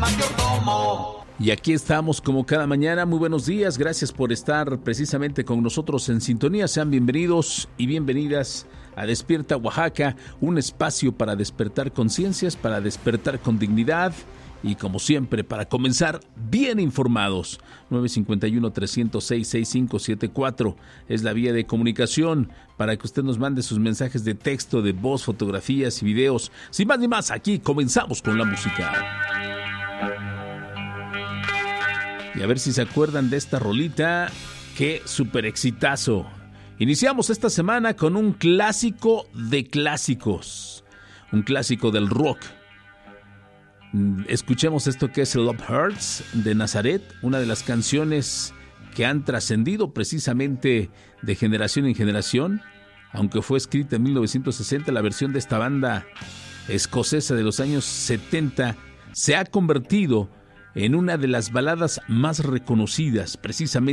mayordomo. Y aquí estamos como cada mañana. Muy buenos días, gracias por estar precisamente con nosotros en sintonía. Sean bienvenidos y bienvenidas a Despierta Oaxaca, un espacio para despertar conciencias, para despertar con dignidad y como siempre para comenzar bien informados. 951-306-6574 es la vía de comunicación para que usted nos mande sus mensajes de texto, de voz, fotografías y videos. Sin más ni más, aquí comenzamos con la música. Y a ver si se acuerdan de esta rolita. ¡Qué súper exitazo! Iniciamos esta semana con un clásico de clásicos. Un clásico del rock. Escuchemos esto que es Love Hurts de Nazaret. Una de las canciones que han trascendido precisamente de generación en generación. Aunque fue escrita en 1960, la versión de esta banda escocesa de los años 70 se ha convertido en una de las baladas más reconocidas precisamente